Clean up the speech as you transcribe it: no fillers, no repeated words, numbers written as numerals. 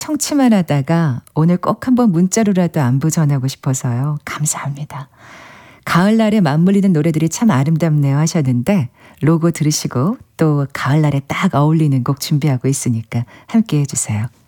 청취만 하다가 오늘 꼭 한번 문자로라도 안부 전하고 싶어서요. 감사합니다. 가을날에 맞물리는 노래들이 참 아름답네요 하셨는데 로고 들으시고 또 가을날에 딱 어울리는 곡 준비하고 있으니까 함께 해주세요.